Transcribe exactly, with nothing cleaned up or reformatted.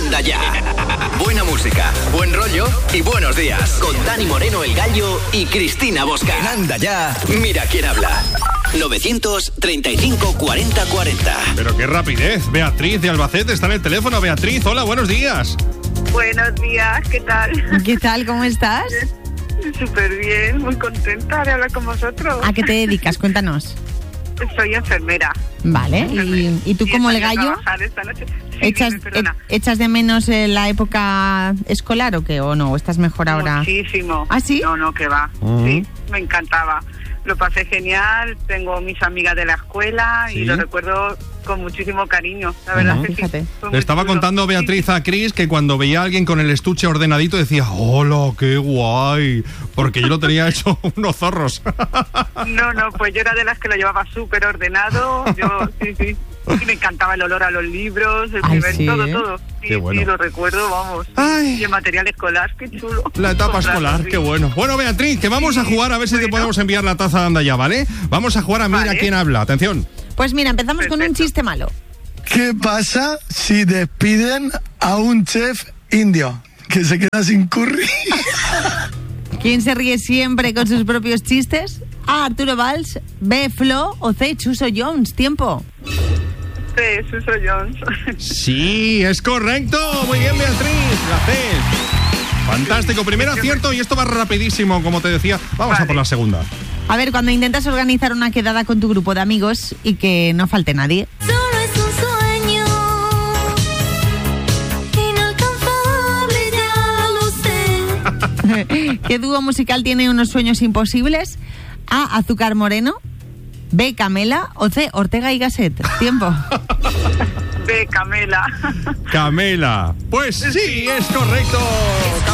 Anda Ya. Buena música, buen rollo y buenos días. Con Dani Moreno, el Gallo, y Cristina Bosca. En Anda Ya, mira quién habla. novecientos treinta y cinco cuarenta cuarenta. Pero qué rapidez. Beatriz de Albacete está en el teléfono. Beatriz, hola, buenos días. Buenos días, ¿qué tal? ¿Qué tal? ¿Cómo estás? Súper bien, muy contenta de hablar con vosotros. ¿A qué te dedicas? Cuéntanos. Soy enfermera. Vale, ¿y, y tú Y como el estoy a Gallo? trabajar esta noche. Sí, ¿Echas, dime, perdona. e- ¿Echas de menos eh, la época escolar o qué? ¿O no? ¿O estás mejor ahora? Muchísimo. ¿Ah, sí? No, no, que va. Uh-huh. Sí, me encantaba. Lo pasé genial, tengo mis amigas de la escuela ¿Sí? y lo recuerdo con muchísimo cariño. La verdad Ajá. es que Fíjate. sí. fue Le muy estaba chulo. contando Beatriz a Cris que cuando veía a alguien con el estuche ordenadito decía, hola, qué guay, porque yo lo tenía hecho unos zorros. No, no, pues yo era de las que lo llevaba súper ordenado. Yo, sí, sí. Y me encantaba el olor a los libros, el Ay, primer, sí, todo, ¿eh? todo. Sí, Qué bueno. sí, lo recuerdo, vamos. Ay. Y el material escolar, qué chulo. La etapa Comprarlo, escolar, sí. qué bueno. Bueno, Beatriz, que vamos a jugar a ver si te bueno. podemos enviar la taza de Anda Ya, ¿vale? Vamos a jugar a Mira Vale. quién habla. Atención. Pues mira, empezamos con un Perfecto. chiste malo. ¿Qué pasa si despiden a un chef indio que se queda sin curry? ¿Quién se ríe siempre con sus propios chistes? A. Arturo Valls, B. Flo o C. Chuso Jones. Tiempo. Sí, Suso Jones. Sí, es correcto. Muy bien, Beatriz. La haces. Fantástico. Primer acierto y esto va rapidísimo, como te decía. Vamos Vale. a por la segunda. A ver, cuando intentas organizar una quedada con tu grupo de amigos y que no falte nadie. Solo es un sueño inalcanzable, ya lo sé. ¿Qué dúo musical tiene unos sueños imposibles? A. Azúcar Moreno, B. Camela o C. Ortega y Gasset. Tiempo. De Camela. Camela. Pues sí, es correcto.